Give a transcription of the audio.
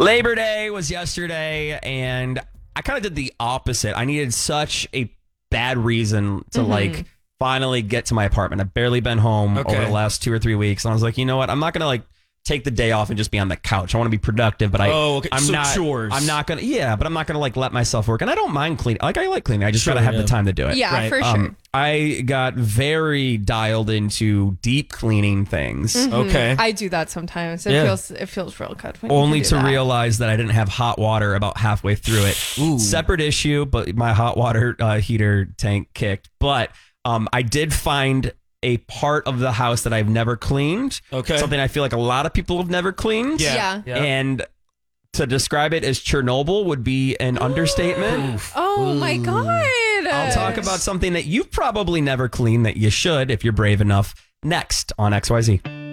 Labor Day was yesterday, and I kind of did the opposite. I needed such a bad reason to finally get to my apartment. I've barely been home over the last 2 or 3 weeks, and I was like, you know what? I'm not gonna take the day off and just be on the couch. I want to be productive, but I'm not. Chores. I'm not gonna. Yeah, but I'm not gonna let myself work. And I don't mind cleaning. I like cleaning. I just gotta have the time to do it. Yeah, for sure. I got very dialed into deep cleaning things. Okay. I do that sometimes. It feels real good. When Only you can to do that. realize that I didn't have hot water about halfway through it. Ooh. Separate issue, but my hot water heater tank kicked. But I did find a part of the house that I've never cleaned. Okay. Something I feel like a lot of people have never cleaned. Yeah. And to describe it as Chernobyl would be an understatement. Oh my God. I'll talk about something that you've probably never cleaned that you should if you're brave enough next on XYZ.